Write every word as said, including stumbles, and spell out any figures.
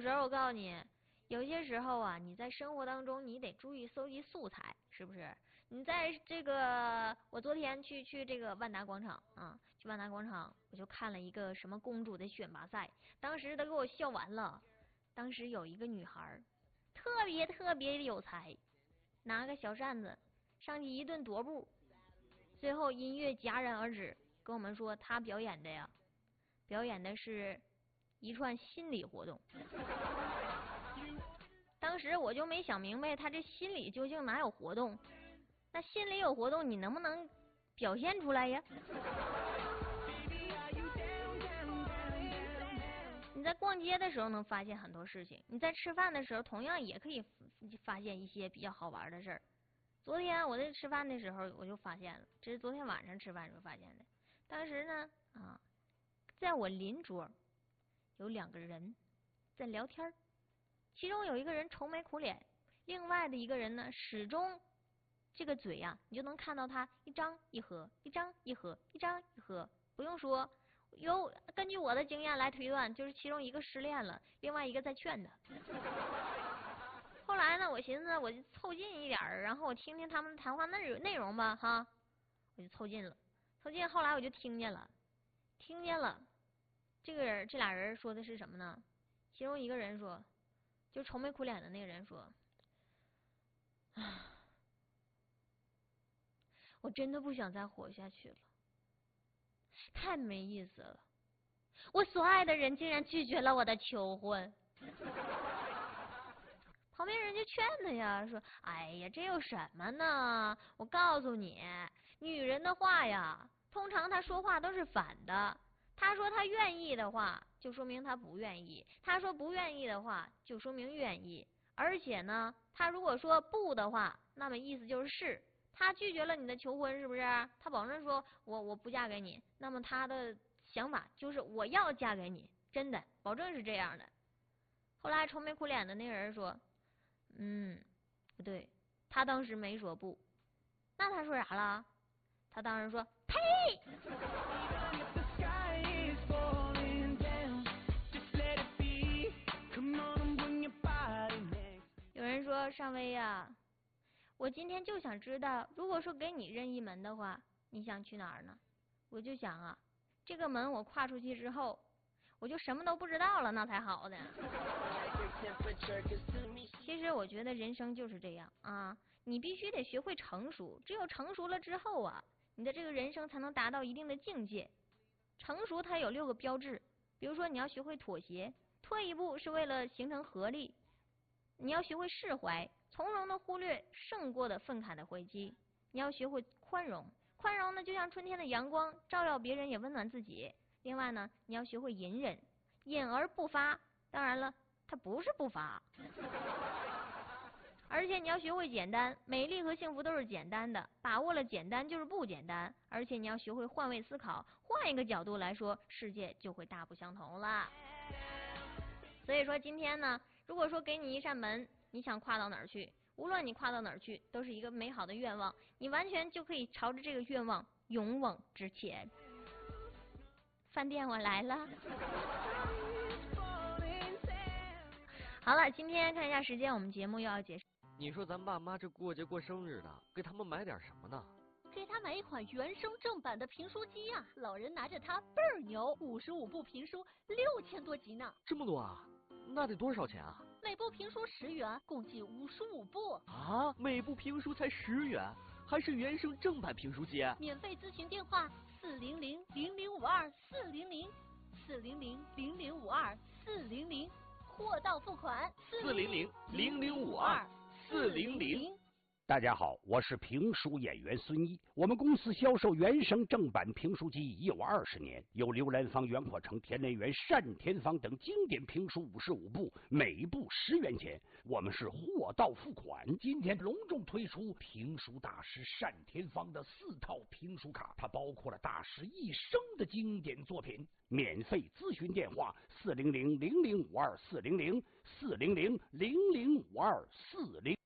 有时候我告诉你，有些时候啊，你在生活当中你得注意搜集素材，是不是？你在这个，我昨天去去这个万达广场啊，去万达广场，我就看了一个什么公主的选拔赛，当时都给我笑完了。当时有一个女孩，特别特别有才，拿个小扇子上去一顿踱步，最后音乐戛然而止，跟我们说她表演的呀，表演的是一串心理活动。当时我就没想明白，他这心里究竟哪有活动？那心里有活动，你能不能表现出来呀？你在逛街的时候能发现很多事情，你在吃饭的时候同样也可以发现一些比较好玩的事儿。昨天我在吃饭的时候我就发现了，这是昨天晚上吃饭时候发现的。当时呢，啊，在我邻桌有两个人在聊天，其中有一个人愁眉苦脸，另外的一个人呢，始终这个嘴呀、啊，你就能看到他一张一合，一张一合，一张一合。不用说，有根据我的经验来推断，就是其中一个失恋了，另外一个在劝他。后来呢，我寻思我就凑近一点儿，然后我听听他们谈话内内容吧，哈，我就凑近了，凑近。后来我就听见了，听见了，这个人这俩人说的是什么呢？其中一个人说，就愁眉苦脸的那个人说，啊，我真的不想再活下去了，太没意思了，我所爱的人竟然拒绝了我的求婚。旁边人就劝他呀，说：“哎呀，这有什么呢？我告诉你，女人的话呀，通常她说话都是反的。她说她愿意的话，就说明她不愿意；她说不愿意的话，就说明愿意。而且呢，她如果说不的话，那么意思就是是。她拒绝了你的求婚，是不是？她保证说我我不嫁给你，那么她的想法就是我要嫁给你，真的，保证是这样的。后来愁眉苦脸的那个人说。”嗯，不对，他当时没说不，那他说啥了？他当时说呸！有人说尚威呀，我今天就想知道，如果说给你任意门的话，你想去哪儿呢？我就想啊，这个门我跨出去之后，我就什么都不知道了，那才好呢。其实我觉得人生就是这样啊，你必须得学会成熟，只有成熟了之后啊，你的这个人生才能达到一定的境界。成熟它有六个标志，比如说你要学会妥协，退一步是为了形成合力；你要学会释怀，从容的忽略胜过的愤慨的回击；你要学会宽容，宽容呢就像春天的阳光，照耀别人也温暖自己。另外呢，你要学会隐忍，隐而不发。当然了，它不是不发。而且你要学会简单，美丽和幸福都是简单的，把握了简单就是不简单。而且你要学会换位思考，换一个角度来说，世界就会大不相同了。所以说今天呢，如果说给你一扇门，你想跨到哪儿去，无论你跨到哪儿去，都是一个美好的愿望，你完全就可以朝着这个愿望勇往直前。饭店我来了。好了，今天看一下时间，我们节目又要结束。 你说咱爸妈这过节过生日的，给他们买点什么呢？ 给他买一款原声正版的评书机呀、啊，老人拿着它倍儿牛，五十五部评书，六千多集呢。 这么多啊？那得多少钱啊？ 每部评书十元，共计五十五部。 啊，每部评书才十元，还是原声正版评书机？ 免费咨询电话：四零零零零五二四零零，四零零零零五二四零零，货到付款。 四零零零零五二四零零。 大家好，我是评书演员孙一。我们公司销售原声正版评书机已有二十年，有刘兰芳、袁阔成、田连元、单田芳等经典评书五十五部，每部十元钱。我们是货到付款。今天隆重推出评书大师单田芳的四套评书卡，它包括了大师一生的经典作品。免费咨询电话：四零零零零五二四零零，四零零零零五二四零。